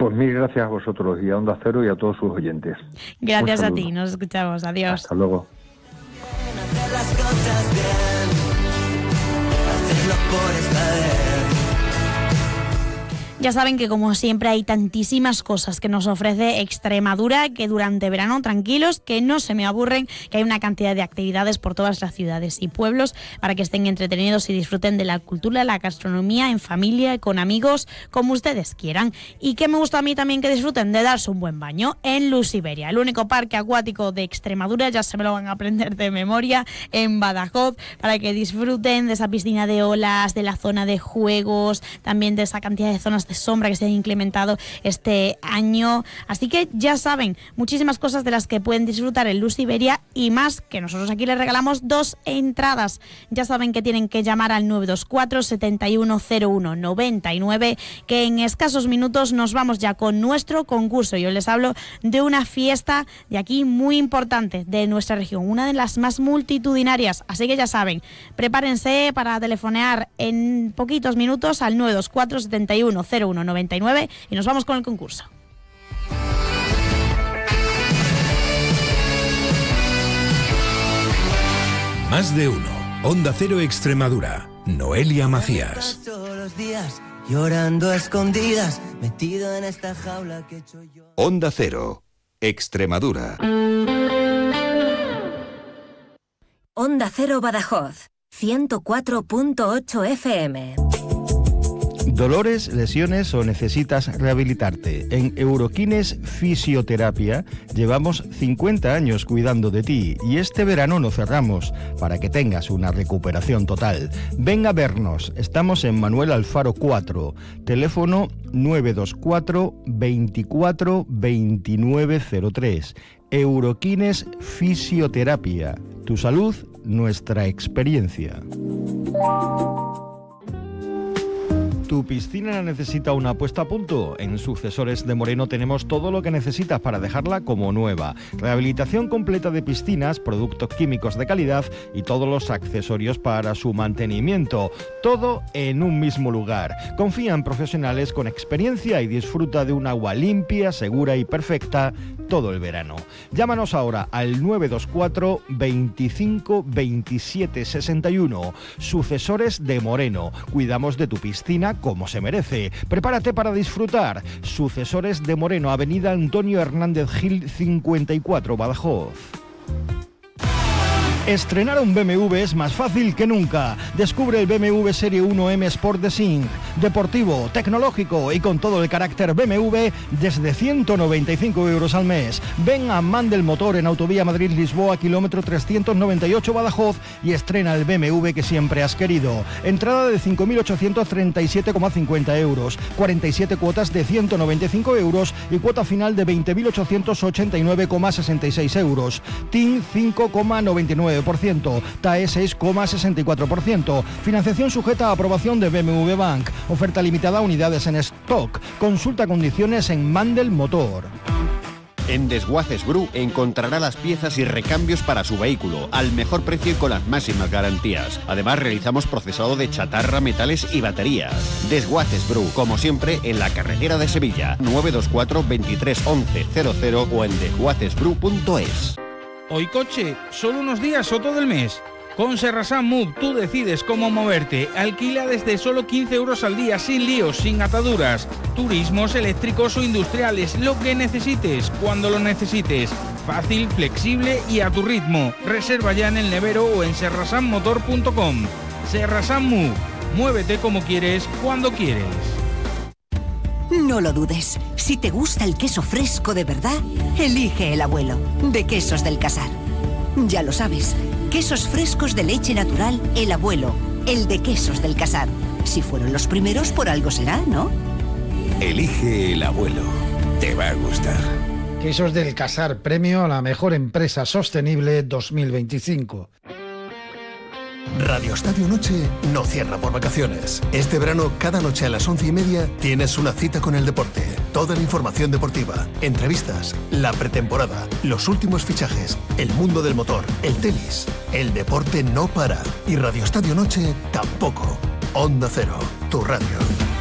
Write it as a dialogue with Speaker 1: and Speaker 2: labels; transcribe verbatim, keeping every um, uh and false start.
Speaker 1: Pues mil gracias a vosotros y a Onda Cero y a todos sus oyentes.
Speaker 2: Gracias a ti, nos escuchamos, adiós.
Speaker 1: Hasta luego.
Speaker 3: Hacer las cosas bien, hacerlo por esta vez.
Speaker 2: Ya saben que como siempre hay tantísimas cosas que nos ofrece Extremadura, que durante verano, tranquilos, que no se me aburren, que hay una cantidad de actividades por todas las ciudades y pueblos para que estén entretenidos y disfruten de la cultura, la gastronomía, en familia, con amigos, como ustedes quieran. Y que me gusta a mí también que disfruten de darse un buen baño en Luz Iberia, el único parque acuático de Extremadura, ya se me lo van a aprender de memoria, en Badajoz, para que disfruten de esa piscina de olas, de la zona de juegos, también de esa cantidad de zonas de sombra que se han implementado este año. Así que ya saben, muchísimas cosas de las que pueden disfrutar en Luz Iberia y más, que nosotros aquí les regalamos dos entradas. Ya saben que tienen que llamar al nueve dos cuatro, setenta y uno cero uno, noventa y nueve, que en escasos minutos nos vamos ya con nuestro concurso. Yo les hablo de una fiesta de aquí muy importante de nuestra región, una de las más multitudinarias. Así que ya saben, prepárense para telefonear en poquitos minutos al nueve dos cuatro, setenta y uno cero uno, noventa y nueve y nos vamos con el concurso.
Speaker 4: Más de uno. Onda Cero Extremadura. Noelia Macías.
Speaker 3: Todos los días llorando a escondidas, metido en esta jaula que he hecho yo.
Speaker 4: Onda Cero Extremadura.
Speaker 5: Onda Cero Badajoz, ciento cuatro punto ocho F M.
Speaker 6: ¿Dolores, lesiones o necesitas rehabilitarte? En Euroquines Fisioterapia llevamos cincuenta años cuidando de ti y este verano no cerramos para que tengas una recuperación total. Ven a vernos, estamos en Manuel Alfaro cuatro, teléfono nueve dos cuatro, veinticuatro, veintinueve cero tres. Euroquines Fisioterapia, tu salud, nuestra experiencia. ¿Tu piscina necesita una puesta a punto? En Sucesores de Moreno tenemos todo lo que necesitas para dejarla como nueva. Rehabilitación completa de piscinas, productos químicos de calidad y todos los accesorios para su mantenimiento. Todo en un mismo lugar. Confía en profesionales con experiencia y disfruta de un agua limpia, segura y perfecta todo el verano. Llámanos ahora al nueve dos cuatro, veinticinco, veintisiete, sesenta y uno. Sucesores de Moreno. Cuidamos de tu piscina como se merece. Prepárate para disfrutar. Sucesores de Moreno, Avenida Antonio Hernández Gil cincuenta y cuatro, Badajoz. Estrenar un B M W es más fácil que nunca. Descubre el B M W Serie uno M Sport Design, deportivo, tecnológico y con todo el carácter B M W desde ciento noventa y cinco euros al mes. Ven a Mandel Motor en Autovía Madrid-Lisboa, kilómetro trescientos noventa y ocho, Badajoz, y estrena el B M W que siempre has querido. Entrada de cinco mil ochocientos treinta y siete coma cincuenta euros, cuarenta y siete cuotas de ciento noventa y cinco euros y cuota final de veinte mil ochocientos ochenta y nueve coma sesenta y seis euros. T I N cinco coma noventa y nueve por ciento, T A E seis coma sesenta y cuatro por ciento. Financiación sujeta a aprobación de B M W Bank. Oferta limitada a unidades en stock. Consulta condiciones en Mandel Motor.
Speaker 7: En Desguaces Bru encontrará las piezas y recambios para su vehículo al mejor precio y con las máximas garantías. Además realizamos procesado de chatarra, metales y baterías. Desguaces Bru, como siempre, en la carretera de Sevilla, nueve dos cuatro, veintitrés, once, cero cero o en desguaces bru punto es.
Speaker 8: Hoy coche, solo unos días o todo el mes. Con Serrasan Move tú decides cómo moverte. Alquila desde solo quince euros al día, sin líos, sin ataduras. Turismos, eléctricos o industriales, lo que necesites, cuando lo necesites. Fácil, flexible y a tu ritmo. Reserva ya en el nevero o en serrasan motor punto com. Serrasan Move, muévete como quieres, cuando quieres.
Speaker 5: No lo dudes. Si te gusta el queso fresco de verdad, elige el abuelo, de Quesos del Casar. Ya lo sabes, quesos frescos de leche natural, el abuelo, el de Quesos del Casar. Si fueron los primeros, por algo será, ¿no?
Speaker 4: Elige el abuelo. Te va a gustar.
Speaker 9: Quesos del Casar, premio a la mejor empresa sostenible dos mil veinticinco.
Speaker 10: Radio Estadio Noche no cierra por vacaciones. Este verano, cada noche a las once y media, tienes una cita con el deporte. Toda la información deportiva, entrevistas, la pretemporada, los últimos fichajes, el mundo del motor, el tenis. El deporte no para. Y Radio Estadio Noche tampoco. Onda Cero, tu radio.